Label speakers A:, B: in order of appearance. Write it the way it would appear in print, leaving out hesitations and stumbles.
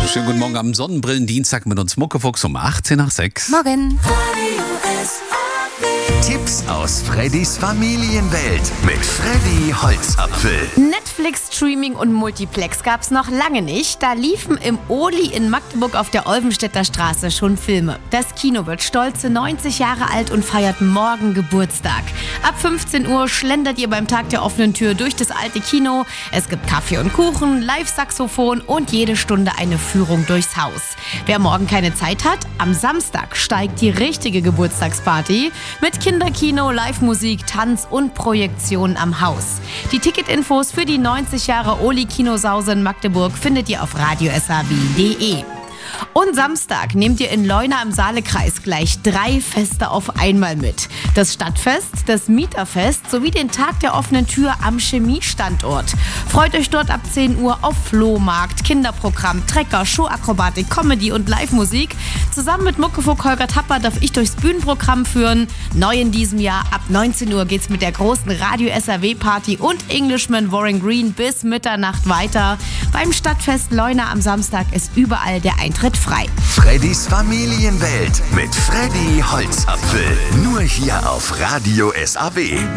A: Schönen guten Morgen am Sonnenbrillendienstag mit uns Muckefuchs um 18 nach 6.
B: Morgen.
C: Tipps aus Freddys Familienwelt mit Freddy Holzapfel.
B: Netflix, Streaming und Multiplex gab's noch lange nicht. Da liefen im Oli in Magdeburg auf der Olvenstädter Straße schon Filme. Das Kino wird stolze 90 Jahre alt und feiert morgen Geburtstag. Ab 15 Uhr schlendert ihr beim Tag der offenen Tür durch das alte Kino. Es gibt Kaffee und Kuchen, Live-Saxophon und jede Stunde eine Führung durchs Haus. Wer morgen keine Zeit hat, am Samstag steigt die richtige Geburtstagsparty mit Kinderkino, Live-Musik, Tanz und Projektion am Haus. Die Ticketinfos für die 90 Jahre Oli-Kinosause in Magdeburg findet ihr auf radiosaw.de. Und Samstag nehmt ihr in Leuna im Saalekreis gleich 3 Feste auf einmal mit. Das Stadtfest, das Mieterfest sowie den Tag der offenen Tür am Chemiestandort. Freut euch dort ab 10 Uhr auf Flohmarkt, Kinderprogramm, Trecker, Showakrobatik, Comedy und Live-Musik. Zusammen mit Muckefuchs Holger Tapper darf ich durchs Bühnenprogramm führen. Neu in diesem Jahr, ab 19 Uhr geht's mit der großen Radio-SAW-Party und Englishman Warren Green bis Mitternacht weiter. Beim Stadtfest Leuna am Samstag ist überall der Eintritt frei.
C: Freddys Familienwelt mit Freddy Holzapfel. Nur hier auf Radio SAW.